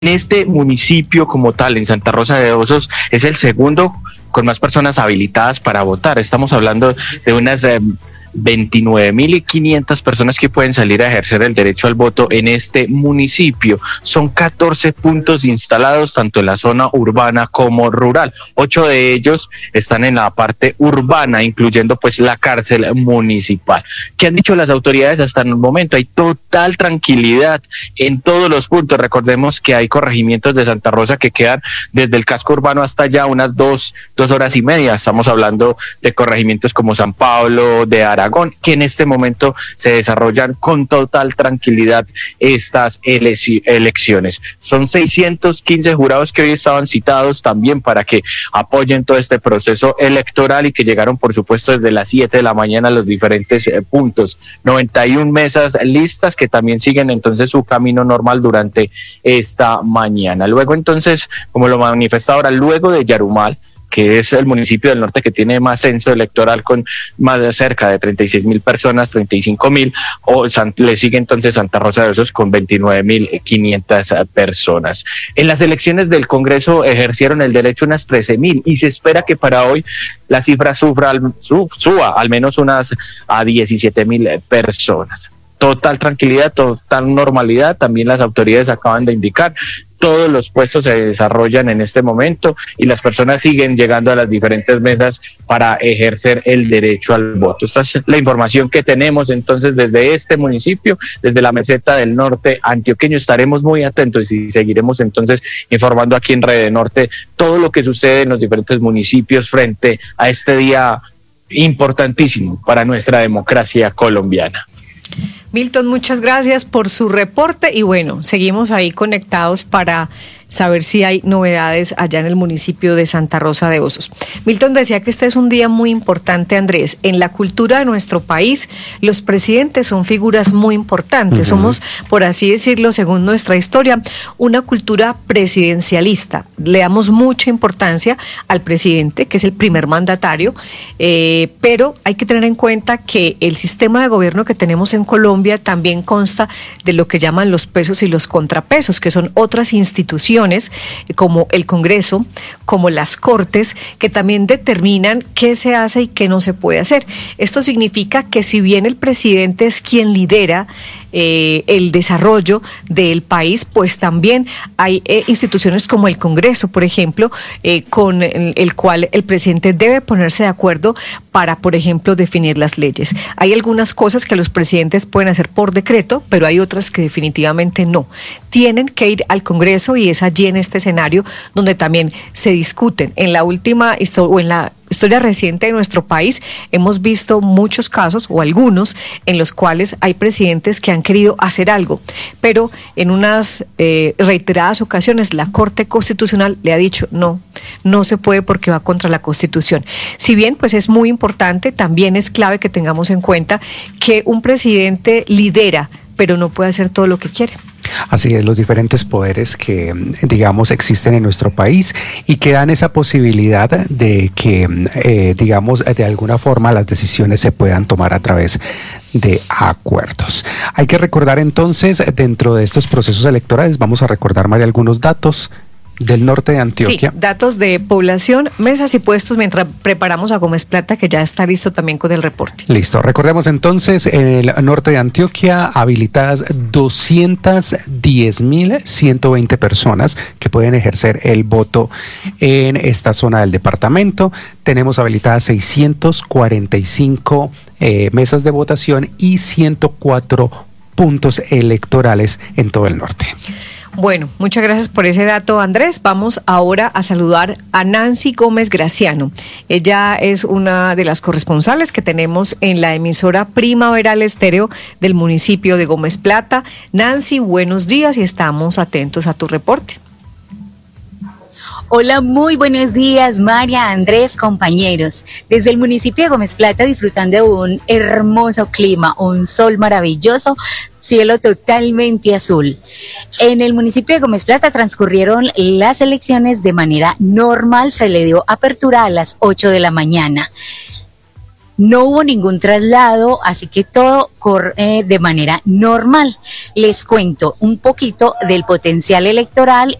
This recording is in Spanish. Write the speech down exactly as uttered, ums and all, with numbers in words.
este municipio como tal, en Santa Rosa de Osos, es el segundo con más personas habilitadas para votar. Estamos hablando de unas eh, veintinueve mil quinientas personas que pueden salir a ejercer el derecho al voto en este municipio. Son catorce puntos instalados tanto en la zona urbana como rural. Ocho de ellos están en la parte urbana, incluyendo pues la cárcel municipal. ¿Qué han dicho las autoridades hasta el momento? Hay total tranquilidad en todos los puntos. Recordemos que hay corregimientos de Santa Rosa que quedan desde el casco urbano hasta allá unas dos, dos horas y media. Estamos hablando de corregimientos como San Pablo, de Aragón, que en este momento se desarrollan con total tranquilidad estas elecciones. Son seiscientos quince jurados que hoy estaban citados también para que apoyen todo este proceso electoral y que llegaron, por supuesto, desde las siete de la mañana a los diferentes eh, puntos. noventa y una mesas listas que también siguen entonces su camino normal durante esta mañana. Luego entonces, como lo manifiesta ahora, luego de Yarumal, que es el municipio del norte que tiene más censo electoral con más de cerca de treinta y seis mil personas, treinta y cinco mil, o San, le sigue entonces Santa Rosa de Osos con veintinueve mil quinientas personas. En las elecciones del Congreso ejercieron el derecho unas trece mil y se espera que para hoy la cifra sufra, sub, suba al menos unas a diecisiete mil personas. Total tranquilidad, total normalidad, también las autoridades acaban de indicar. Todos los puestos se desarrollan en este momento y las personas siguen llegando a las diferentes mesas para ejercer el derecho al voto. Esta es la información que tenemos entonces desde este municipio, desde la meseta del norte antioqueño. Estaremos muy atentos y seguiremos entonces informando aquí en Red Norte todo lo que sucede en los diferentes municipios frente a este día importantísimo para nuestra democracia colombiana. Milton, muchas gracias por su reporte y bueno, seguimos ahí conectados para saber si hay novedades allá en el municipio de Santa Rosa de Osos. Milton decía que este es un día muy importante, Andrés. En la cultura de nuestro país, los presidentes son figuras muy importantes. Uh-huh. Somos, por así decirlo, según nuestra historia, una cultura presidencialista. Le damos mucha importancia al presidente, que es el primer mandatario, eh, pero hay que tener en cuenta que el sistema de gobierno que tenemos en Colombia también consta de lo que llaman los pesos y los contrapesos, que son otras instituciones como el Congreso, como las Cortes, que también determinan qué se hace y qué no se puede hacer. Esto significa que si bien el presidente es quien lidera eh, el desarrollo del país, pues también hay eh, instituciones como el Congreso, por ejemplo, eh, con el, el cual el presidente debe ponerse de acuerdo para, por ejemplo, definir las leyes. Hay algunas cosas que los presidentes pueden hacer por decreto, pero hay otras que definitivamente no. Tienen que ir al Congreso y es allí en este escenario donde también se discuten. En la última o en la historia reciente de nuestro país hemos visto muchos casos o algunos en los cuales hay presidentes que han querido hacer algo, pero en unas eh, reiteradas ocasiones la Corte Constitucional le ha dicho no, no se puede porque va contra la Constitución. Si bien pues es muy importante, también es clave que tengamos en cuenta que un presidente lidera, pero no puede hacer todo lo que quiere. Así es, los diferentes poderes que, digamos, existen en nuestro país y que dan esa posibilidad de que, eh, digamos, de alguna forma las decisiones se puedan tomar a través de acuerdos. Hay que recordar entonces, dentro de estos procesos electorales, vamos a recordar, María, algunos datos del norte de Antioquia. Sí, datos de población, mesas y puestos mientras preparamos a Gómez Plata, que ya está listo también con el reporte. Listo, recordemos entonces, en el norte de Antioquia, habilitadas doscientas diez mil ciento veinte personas que pueden ejercer el voto en esta zona del departamento. Tenemos habilitadas seiscientas cuarenta y cinco eh, mesas de votación y ciento cuatro puntos electorales en todo el norte. Bueno, muchas gracias por ese dato, Andrés. Vamos ahora a saludar a Nancy Gómez Graciano. Ella es una de las corresponsales que tenemos en la emisora Primaveral Estéreo del municipio de Gómez Plata. Nancy, buenos días y estamos atentos a tu reporte. Hola, muy buenos días, María, Andrés, compañeros. Desde el municipio de Gómez Plata disfrutando de un hermoso clima, un sol maravilloso, cielo totalmente azul. En el municipio de Gómez Plata transcurrieron las elecciones de manera normal, se le dio apertura a las ocho de la mañana. No hubo ningún traslado, así que todo corre eh, de manera normal. Les cuento un poquito del potencial electoral